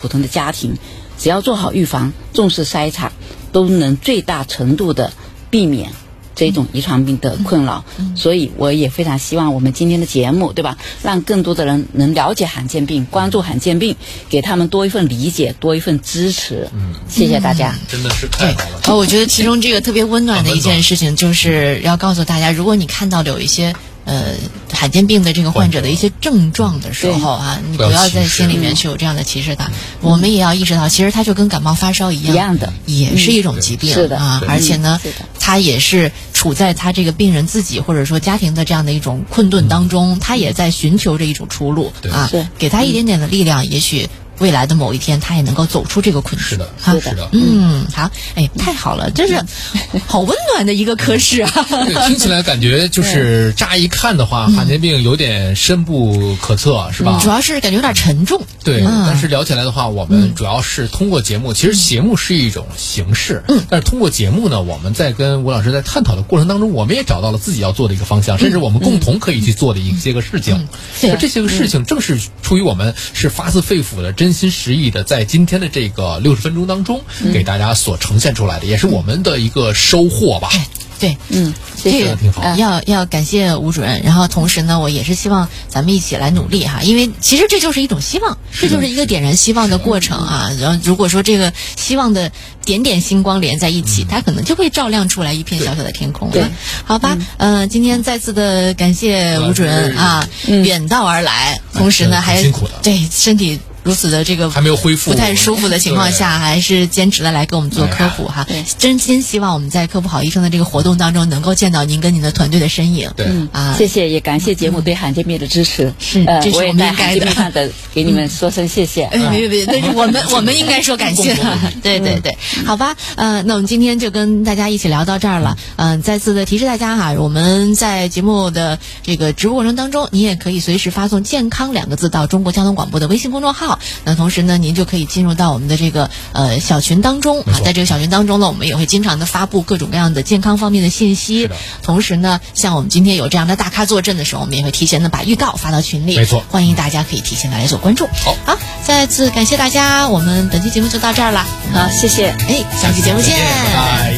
普通的家庭，只要做好预防，重视筛查，都能最大程度的避免这种遗传病的困扰。所以我也非常希望我们今天的节目，对吧，让更多的人能了解罕见病，关注罕见病，给他们多一份理解，多一份支持。谢谢大家。 真的是太好了。 我觉得其中这个特别温暖的一件事情，就是要告诉大家，如果你看到有一些罕见病的这个患者的一些症状的时候啊，你不要在心里面去有这样的歧视感。我们也要意识到，其实它就跟感冒发烧一样的，也是一种疾病。 是的啊，而且呢，它也是处在他这个病人自己或者说家庭的这样的一种困顿当中，他也在寻求着一种出路啊，给他一点点的力量，也许未来的某一天，他也能够走出这个困境。 是的，是的。 好，哎，太好了，真是好温暖的一个科室啊！ 对，听起来感觉就是乍一看的话，罕见病有点深不可测，是吧？ 主要是感觉有点沉重。 对，但是聊起来的话，我们主要是通过节目，其实节目是一种形式，但是通过节目呢，我们在跟吴老师在探讨的过程当中，我们也找到了自己要做的一个方向，甚至我们共同可以去做的一些个事情。这些个事情正是出于我们是发自肺腑的、真心实意的，在今天的这个60分钟当中，给大家所呈现出来的，也是我们的一个收获吧。 对， 这个挺好。 要感谢吴主任，然后同时呢，我也是希望咱们一起来努力哈，因为其实这就是一种希望，这就是一个点燃希望的过程啊。然后如果说这个希望的点点星光连在一起，它可能就会照亮出来一片小小的天空。对，好吧，今天再次的感谢吴主任啊，远道而来，同时呢还辛苦的， 对身体如此的这个还没有恢复、 不太舒服的情况下，还是坚持的来给我们做科普哈。真心希望我们在科普好医生的这个活动当中，能够见到您跟您的团队的身影。 对啊，谢谢，也感谢节目对罕见病的支持。 是，这是我们应该的，给你们说声谢谢。 别，那是我们应该说感谢。对，好吧，那我们今天就跟大家一起聊到这儿了。再次的提示大家哈，我们在节目的这个直播过程当中，你也可以随时发送"健康"2个字到中国交通广播的微信公众号。那同时呢，您就可以进入到我们的这个小群当中啊，在这个小群当中呢，我们也会经常的发布各种各样的健康方面的信息。同时呢，像我们今天有这样的大咖坐镇的时候，我们也会提前的把预告发到群里。 没错， 欢迎大家可以提前的来做关注。好，再次感谢大家，我们本期节目就到这儿了。 好，谢谢。 下期节目见。 拜拜。